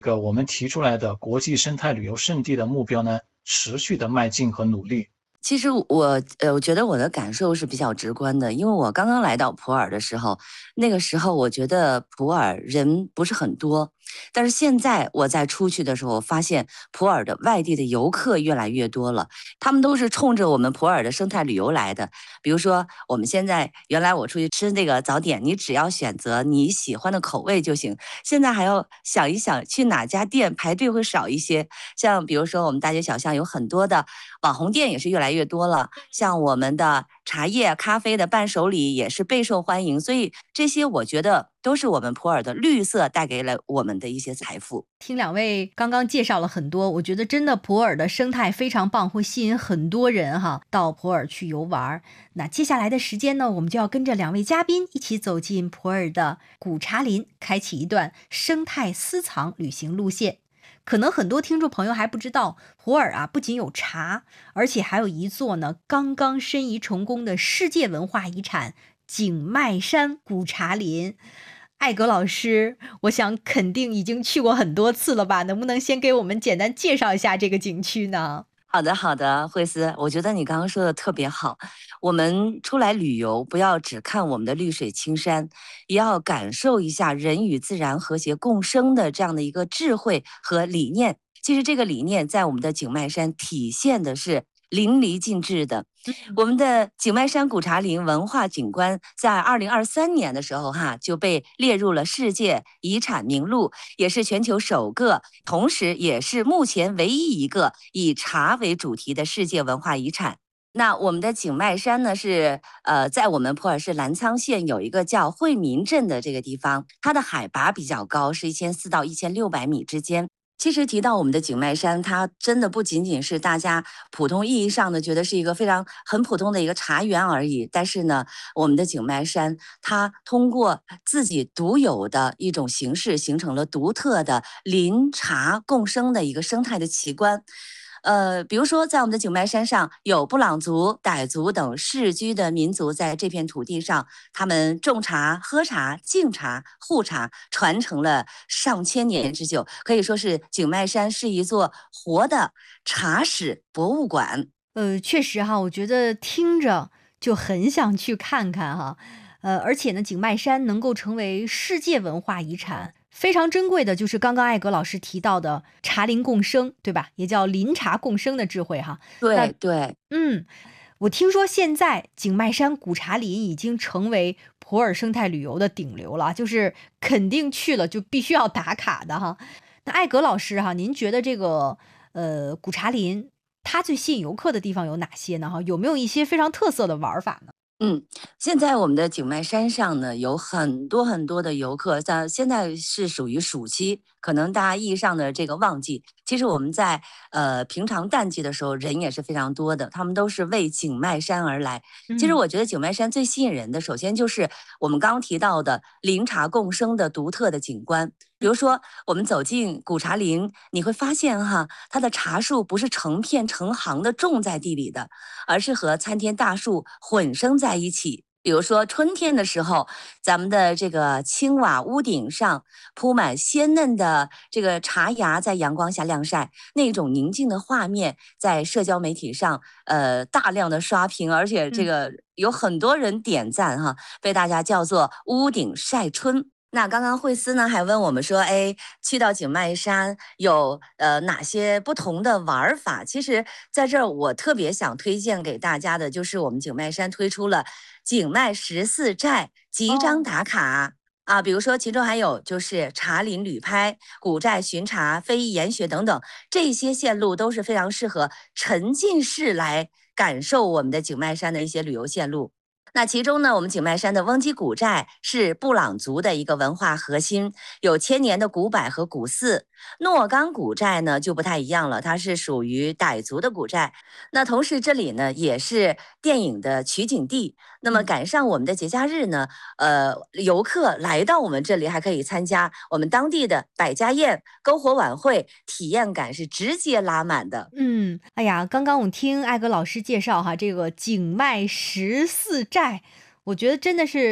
我们提出来的国际生态旅游胜地的目标呢，持续的迈进和努力。 其实我觉得我的感受是比较直观的，因为我刚刚来到普洱的时候，那个时候我觉得普洱人不是很多，但是现在我在出去的时候，发现普洱的外地的游客越来越多了，他们都是冲着我们普洱的生态旅游来的。比如说，我们现在原来我出去吃那个早点，你只要选择你喜欢的口味就行，现在还要想一想去哪家店排队会少一些。像比如说我们大街小巷有很多的网红店也是越来越多了，像我们的茶叶、咖啡的伴手礼也是备受欢迎，所以这些我觉得都是我们普洱的绿色带给了我们的一些财富。 听两位刚刚介绍了很多，我觉得真的普洱的生态非常棒，会吸引很多人到普洱去游玩。那接下来的时间呢，我们就要跟着两位嘉宾一起走进普洱的古茶林，开启一段生态私藏旅行路线。可能很多听众朋友还不知道，普洱不仅有茶，而且还有一座呢刚刚申遗成功的世界文化遗产景迈山古茶林。艾格老师，我想肯定已经去过很多次了吧？能不能先给我们简单介绍一下这个景区呢？ 好的，好的，惠思，我觉得你刚刚说的特别好。我们出来旅游，不要只看我们的绿水青山，也要感受一下人与自然和谐共生的这样的一个智慧和理念。其实这个理念在我们的景迈山体现的是淋漓尽致的。我们的景迈山古茶林文化景观在2023年的时候就被列入了世界遗产名录，也是全球首个，同时也是目前唯一一个以茶为主题的世界文化遗产。那我们的景迈山呢，是在我们普洱市澜沧县有一个叫惠民镇的这个地方，它的海拔比较高，是1400到1600米之间。其实提到我们的景迈山，它真的不仅仅是大家普通意义上的觉得是一个很普通的一个茶园而已。但是呢，我们的景迈山它通过自己独有的一种形式，形成了独特的林茶共生的一个生态的奇观。比如说，在我们的景迈山上，有布朗族、傣族等世居的民族在这片土地上，他们种茶、喝茶、敬茶、护茶，传承了上千年之久，可以说是景迈山是一座活的茶史博物馆。 确实我觉得听着就很想去看看而且呢，景迈山能够成为世界文化遗产，非常珍贵的就是刚刚艾格老师提到的茶林共生，对吧？也叫林茶共生的智慧对对， 我听说现在景迈山古茶林已经成为普洱生态旅游的顶流了，就是肯定去了就必须要打卡的那艾格老师您觉得这个古茶林它最吸引游客的地方有哪些呢？有没有一些非常特色的玩法呢？ 现在我们的景迈山上呢，有很多很多的游客，在现在是属于暑期，可能大家意义上的这个旺季。其实我们在平常淡季的时候，人也是非常多的，他们都是为景迈山而来。其实我觉得景迈山最吸引人的，首先就是我们刚刚提到的林茶共生的独特的景观。比如说，我们走进古茶林，你会发现它的茶树不是成片成行的种在地里的，而是和参天大树混生在一起。比如说春天的时候，咱们的这个青瓦屋顶上铺满鲜嫩的这个茶芽，在阳光下晾晒，那种宁静的画面，在社交媒体上大量的刷屏，而且这个有很多人点赞被大家叫做屋顶晒春。那刚刚惠思呢还问我们说，去到景迈山有哪些不同的玩法？其实在这儿我特别想推荐给大家的就是我们景迈山推出了景迈14寨集章打卡。比如说其中还有就是茶林旅拍、古寨巡茶、非遗研学等等，这些线路都是非常适合沉浸式来感受我们的景迈山的一些旅游线路。那其中呢，我们景迈山的翁基古寨是布朗族的一个文化核心，有千年的古柏和古寺。诺冈古寨呢就不太一样了，它是属于傣族的古寨。那同时这里呢也是电影的取景地。那么赶上我们的节假日呢，游客来到我们这里还可以参加我们当地的百家宴、篝火晚会，体验感是直接拉满的。 哎呀，刚刚我听艾格老师介绍这个景迈14寨，我觉得真的是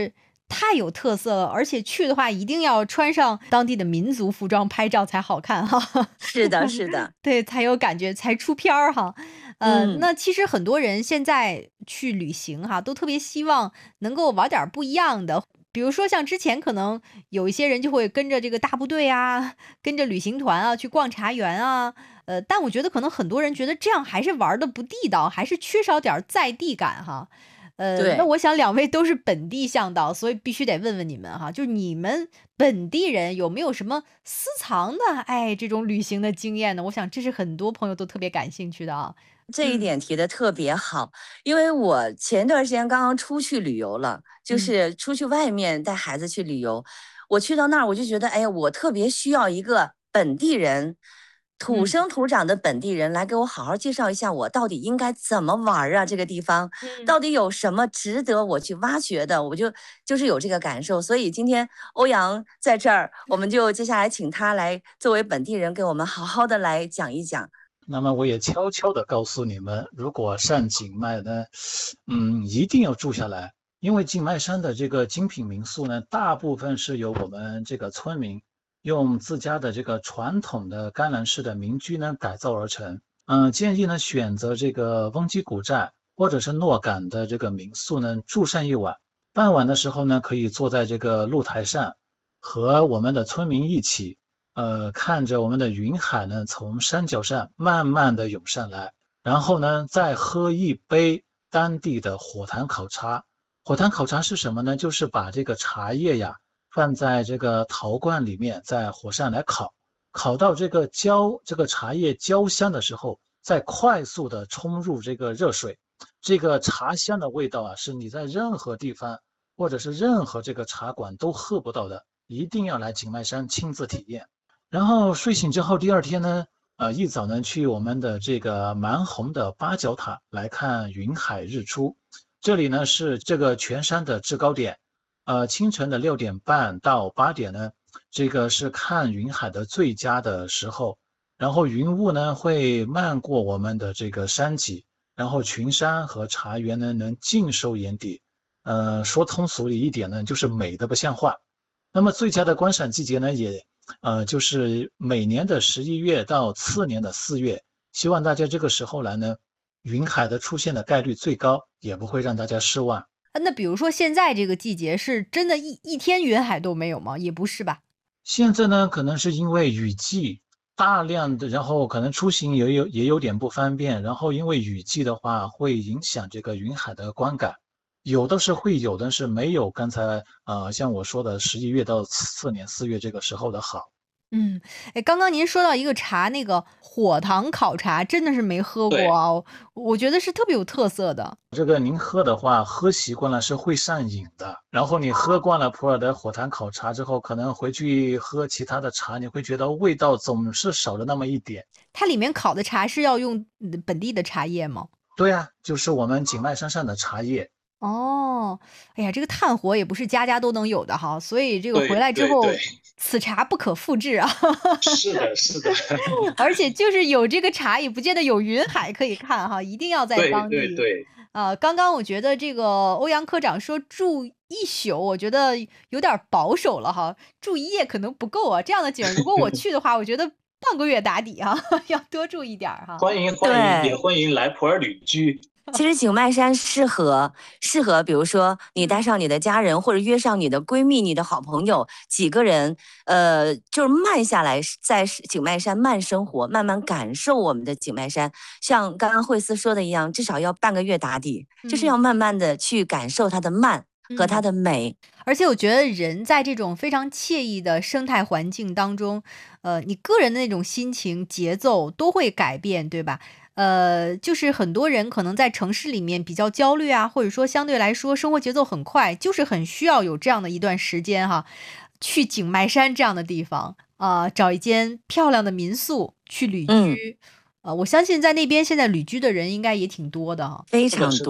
太有特色了，而且去的话一定要穿上当地的民族服装拍照才好看哈。 是的，是的， 对，才有感觉，才出片儿哈。那其实很多人现在去旅行哈，都特别希望能够玩点儿不一样的。比如说像之前可能有一些人就会跟着这个大部队啊，跟着旅行团啊去逛茶园啊，但我觉得可能很多人觉得这样还是玩的不地道，还是缺少点儿在地感哈。那对。 我想两位都是本地向导，所以必须得问问你们哈，就是你们本地人有没有什么私藏的，哎，这种旅行的经验呢？我想这是很多朋友都特别感兴趣的啊。 这一点提的特别好，因为我前段时间刚刚出去旅游了，就嗯是出去外面带孩子去旅游。我去到那儿，我就觉得，哎呀，我特别需要一个本地人，土嗯生土长的本地人来给我好好介绍一下，我到底应该怎么玩儿啊？这个地方嗯。 到底有什么值得我去挖掘的？我就是有这个感受。所以今天欧阳在这儿，我们就接下来请他来作为本地人，给我们好好的来讲一讲。 那么我也悄悄地告诉你们，如果上景迈呢，一定要住下来，因为景迈山的这个精品民宿呢，大部分是由我们这个村民用自家的这个传统的甘南式的民居呢改造而成。建议呢选择这个翁基古寨或者是诺岗的这个民宿呢住上一晚，傍晚的时候呢可以坐在这个露台上，和我们的村民一起。看着我们的云海呢，从山脚上慢慢的涌上来，然后呢，再喝一杯当地的火塘烤茶。火塘烤茶是什么呢？就是把这个茶叶呀放在这个陶罐里面，在火上来烤，烤到这个茶叶焦香的时候，再快速的冲入这个热水。这个茶香的味道啊，是你在任何地方或者是任何这个茶馆都喝不到的，一定要来景迈山亲自体验。然后睡醒之后，第二天呢，一早呢去我们的这个蛮红的八角塔来看云海日出。这里呢是这个全山的制高点，清晨的6点半到8点呢，这个是看云海的最佳的时候。然后云雾呢会漫过我们的这个山脊，然后群山和茶园呢能尽收眼底。说通俗一点呢，就是美得不像话。那么最佳的观赏季节呢，就是每年的11月到次年的4月，希望大家这个时候来呢，云海的出现的概率最高，也不会让大家失望。 那比如说现在这个季节是真的一天云海都没有吗？也不是吧？ 现在呢，可能是因为雨季大量的，然后可能出行也有点不方便，然后因为雨季的话会影响这个云海的观感。有的是会有的是没有刚才像我说的11月到次年4月这个时候的好。 刚刚您说到一个茶，那个火塘烤茶，真的是没喝过对， 啊，我觉得是特别有特色的。 这个您喝的话，喝习惯了是会上瘾的。然后你喝惯了普洱的火塘烤茶之后，可能回去喝其他的茶，你会觉得味道总是少了那么一点。 它里面烤的茶是要用本地的茶叶吗？ 对呀，就是我们景迈山上的茶叶。 哦，哎呀，这个炭火也不是家家都能有的哈，所以这个回对来之后， 对对， 此茶不可复制啊。 是的，是的， 而且就是有这个茶，也不见得有云海可以看哈，一定要在对当地。 对对。 刚刚我觉得这个欧阳科长说住一宿，我觉得有点儿保守了哈，住1夜可能不够啊。这样的景儿，如果我去的话，我觉得半个月打底哈，要多住一点儿哈。 欢迎欢迎，也对， 欢迎来普洱旅居。 其实景迈山适合，比如说你带上你的家人，或者约上你的闺蜜、你的好朋友，几个人，就是慢下来，在景迈山慢生活，慢慢感受我们的景迈山。像刚刚惠思说的一样，至少要半个月打底，就是要慢慢的去感受它的慢和它的美。 而且我觉得人在这种非常惬意的生态环境当中，你个人的那种心情、节奏都会改变，对吧？就是很多人可能在城市里面比较焦虑啊，或者说相对来说生活节奏很快，就是很需要有这样的一段时间哈，去景迈山这样的地方找一间漂亮的民宿去旅居。我相信在那边现在旅居的人应该也挺多的哈。 非是的，是的。 常多。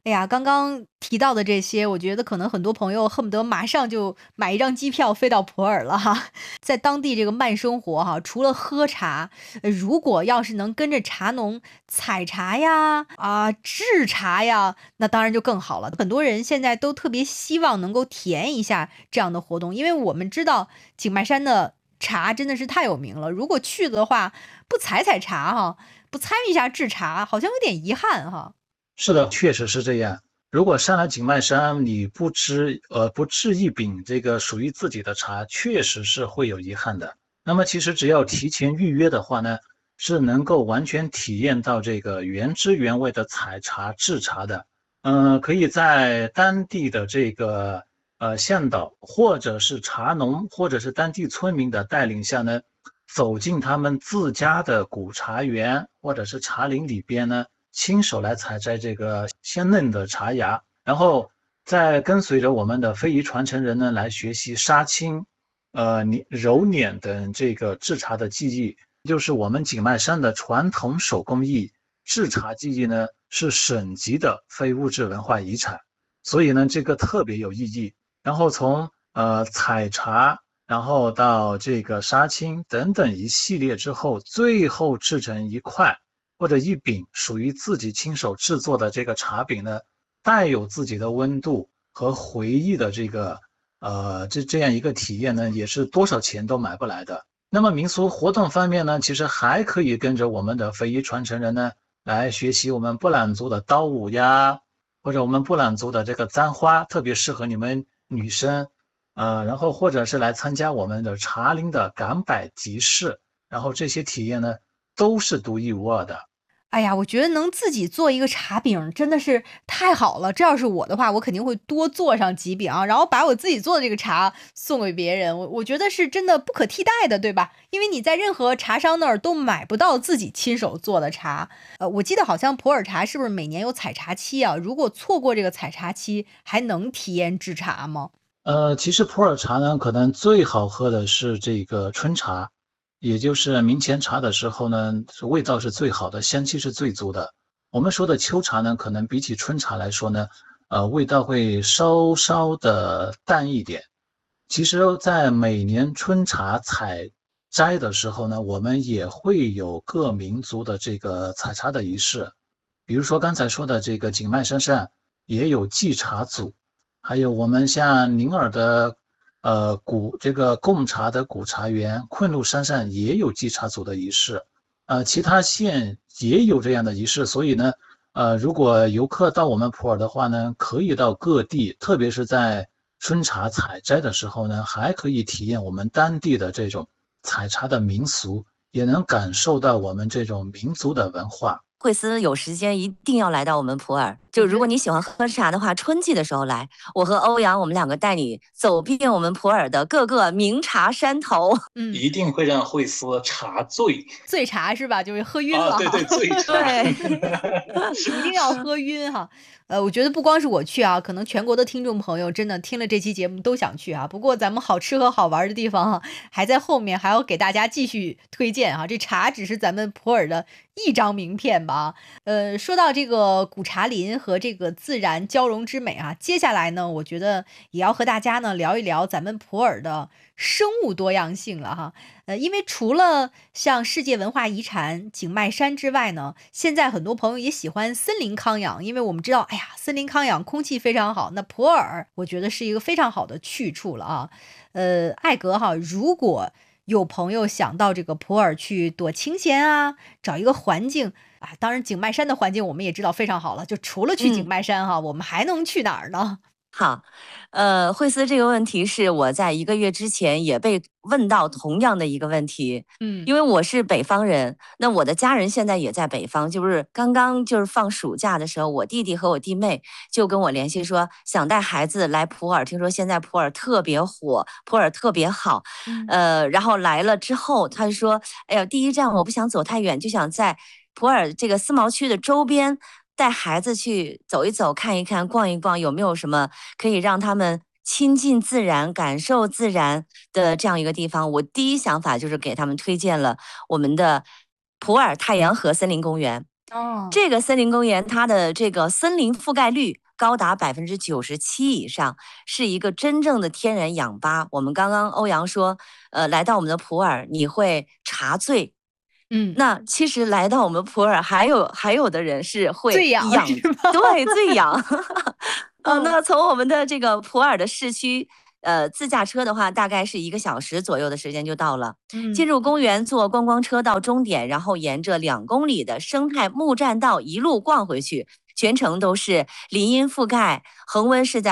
哎呀，刚刚提到的这些，我觉得可能很多朋友恨不得马上就买一张机票飞到普洱了哈。在当地这个慢生活哈，除了喝茶，如果要是能跟着茶农采茶呀、制茶呀，那当然就更好了。很多人现在都特别希望能够体验一下这样的活动，因为我们知道景迈山的茶真的是太有名了。如果去的话，不采茶哈，不参与一下制茶，好像有点遗憾哈。 是的，确实是这样。如果上了景迈山，你不制一饼这个属于自己的茶，确实是会有遗憾的。那么其实只要提前预约的话呢，是能够完全体验到这个原汁原味的采茶制茶的。可以在当地的这个向导或者是茶农或者是当地村民的带领下呢，走进他们自家的古茶园或者是茶林里边呢。亲手来采摘这个鲜嫩的茶芽，然后再跟随着我们的非遗传承人呢来学习杀青、揉捻等这个制茶的技艺，就是我们景迈山的传统手工艺制茶技艺呢是省级的非物质文化遗产，所以呢这个特别有意义。然后从采茶，然后到这个杀青等等一系列之后，最后制成一块。或者一饼属于自己亲手制作的这个茶饼呢，带有自己的温度和回忆的这个这样一个体验呢，也是多少钱都买不来的。那么民俗活动方面呢，其实还可以跟着我们的非遗传承人呢来学习我们布朗族的刀舞呀，或者我们布朗族的这个簪花，特别适合你们女生然后或者是来参加我们的茶林的赶摆集市，然后这些体验呢都是独一无二的。 哎呀，我觉得能自己做一个茶饼真的是太好了。这要是我的话，我肯定会多做上几饼，然后把我自己做的这个茶送给别人。我觉得是真的不可替代的，对吧？因为你在任何茶商那儿都买不到自己亲手做的茶。我记得好像普洱茶是不是每年有采茶期啊？如果错过这个采茶期，还能体验制茶吗？ 其实普洱茶呢，可能最好喝的是这个春茶。也就是明前茶的时候呢，味道是最好的，香气是最足的。我们说的秋茶呢，可能比起春茶来说呢，味道会稍稍的淡一点。其实，在每年春茶采摘的时候呢，我们也会有各民族的这个采茶的仪式，比如说刚才说的这个景迈山上也有祭茶组，还有我们像宁洱的这个贡茶的古茶园，昆仑山上也有祭茶组的仪式，其他县也有这样的仪式，所以呢，如果游客到我们普洱的话呢，可以到各地，特别是在春茶采摘的时候呢，还可以体验我们当地的这种采茶的民俗，也能感受到我们这种民族的文化。 惠思有时间一定要来到我们普洱。就如果你喜欢喝茶的话，春季的时候来，我和欧阳我们两个带你走遍我们普洱的各个名茶山头。 一定会让惠思茶醉。 醉茶是吧？就是喝晕了。 对对，醉茶。 对， 一定要喝晕哈。我觉得不光是我去啊，可能全国的听众朋友真的听了这期节目都想去啊。不过咱们好吃和好玩的地方哈，还在后面，还要给大家继续推荐啊。这茶只是咱们普洱的一张名片吧。说到这个古茶林和这个自然交融之美啊，接下来呢，我觉得也要和大家呢聊一聊咱们普洱的生物多样性了哈。因为除了像世界文化遗产景迈山之外呢，现在很多朋友也喜欢森林康养，因为我们知道，哎呀，森林康养空气非常好，那普洱我觉得是一个非常好的去处了啊。艾格哈，如果有朋友想到这个普洱去躲清闲啊，找一个环境啊，当然景迈山的环境我们也知道非常好了，就除了去景迈山哈，我们还能去哪儿呢？ 好，惠思这个问题是我在1个月之前也被问到同样的一个问题。因为我是北方人，那我的家人现在也在北方，就是刚刚放暑假的时候，我弟弟和我弟妹就跟我联系说，想带孩子来普洱，听说现在普洱特别火，普洱特别好。然后来了之后，他就说，哎呀，第一站我不想走太远，就想在普洱这个思茅区的周边带孩子去走一走、看一看、逛一逛，有没有什么可以让他们亲近自然、感受自然的这样一个地方？我第一想法就是给他们推荐了我们的普洱太阳河森林公园。 哦， 这个森林公园它的这个森林覆盖率高达97%以上，是一个真正的天然氧吧。我们刚刚欧阳说，来到我们的普洱你会茶醉， 嗯， 那其实来到我们普洱还有的人是会醉氧氧， 是吗？ 对，醉氧。 嗯那从我们的这个普洱的市区，自驾车的话，大概是1个小时左右的时间就到了。进嗯， 入公园，坐观光车到终点，然后沿着2公里的生态木栈道一路逛回去，全程都是林荫覆盖，恒温是在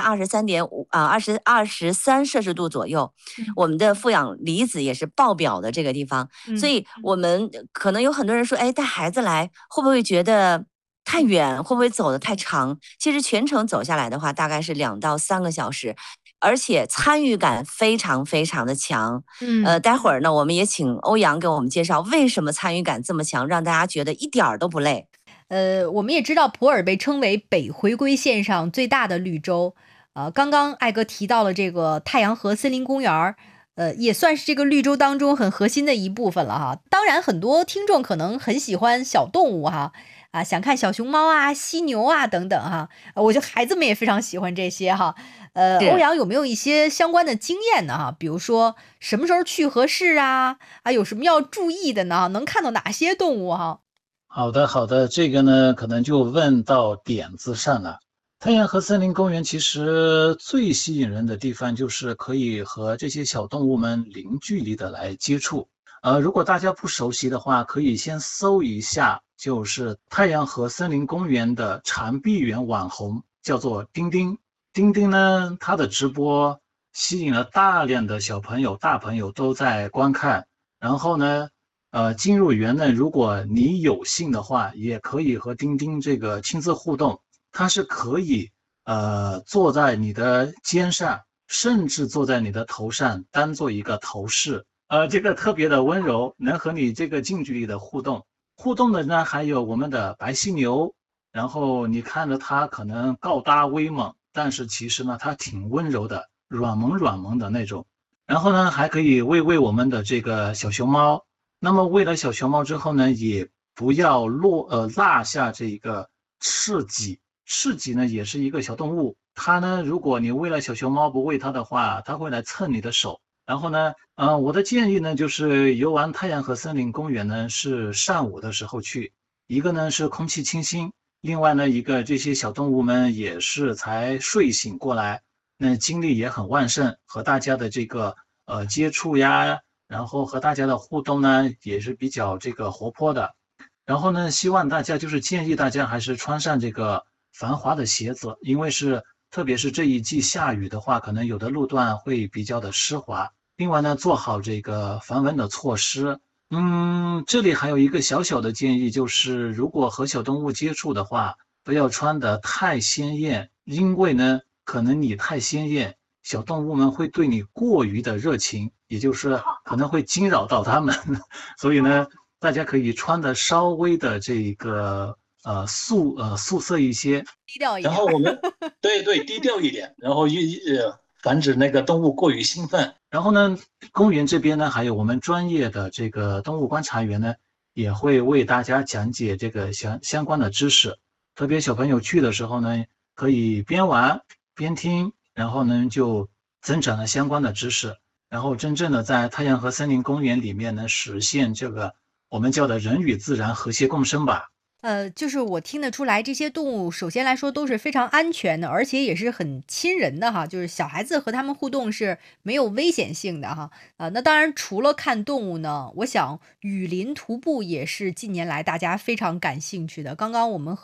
23.523摄氏度左右。 嗯我们的负氧离子也是爆表的这个地方，所嗯。 以我们可能有很多人说，哎，带孩子来会不会觉得太远？会不会走得太长？其实全程走下来的话，大概是2到3个小时。而且参与感非常非常的强， 嗯。 待会儿呢，我们也请欧阳给我们介绍为什么参与感这么强，让大家觉得一点儿都不累。 我们也知道普洱被称为北回归线上最大的绿洲。刚刚艾哥提到了这个太阳河森林公园儿，也算是这个绿洲当中很核心的一部分了哈。当然，很多听众可能很喜欢小动物哈，想看小熊猫啊、犀牛啊等等哈。我觉得孩子们也非常喜欢这些哈。欧是。 阳有没有一些相关的经验呢？哈，比如说什么时候去合适啊？有什么要注意的呢？能看到哪些动物哈？ 好的，好的，这个呢，可能就问到点子上了。太阳河森林公园其实最吸引人的地方就是可以和这些小动物们零距离的来接触。如果大家不熟悉的话，可以先搜一下，就是太阳河森林公园的长臂猿网红，叫做丁丁。丁丁呢，它的直播吸引了大量的小朋友、大朋友都在观看。然后呢，进入园内，如果你有幸的话，也可以和丁丁这个亲自互动。它是可以坐在你的肩上，甚至坐在你的头上，当做一个头饰。这个特别的温柔，能和你这个近距离的互动。互动的呢，还有我们的白犀牛。然后你看着它可能高大威猛，但是其实呢，它挺温柔的，软萌软萌的那种。然后呢，还可以喂喂我们的这个小熊猫。那么喂了小熊猫之后呢，也不要落下这个赤脊。赤脊呢也是一个小动物，它呢，如果你喂了小熊猫不喂它的话，它会来蹭你的手。然后呢，我的建议呢就是游玩太阳河森林公园呢是上午的时候去，一个呢是空气清新，另外呢一个这些小动物们也是才睡醒过来，那精力也很旺盛，和大家的这个接触呀。然后和大家的互动呢也是比较这个活泼的。然后呢，希望大家就是建议大家还是穿上这个防滑的鞋子，因为特别是这一季下雨的话，可能有的路段会比较的湿滑。另外呢，做好这个防蚊的措施。这里还有一个小小的建议，就是如果和小动物接触的话，不要穿得太鲜艳，因为呢，可能你太鲜艳，小动物们会对你过于的热情，也就是可能会惊扰到它们。所以呢，大家可以穿的稍微的这个素色一些。 低调一点。 然后我们对低调一点，然后防止那个动物过于兴奋。然后呢，公园这边呢，还有我们专业的这个动物观察员呢，也会为大家讲解这个相关的知识。特别小朋友去的时候呢，可以边玩边听，然后呢就增长了相关的知识，然后真正的在太阳河森林公园里面呢，实现这个我们叫的人与自然和谐共生吧。 就是我听得出来，这些动物首先来说都是非常安全的，而且也是很亲人的哈。就是小孩子和他们互动是没有危险性的哈。那当然除了看动物呢，我想雨林徒步也是近年来大家非常感兴趣的。刚刚我们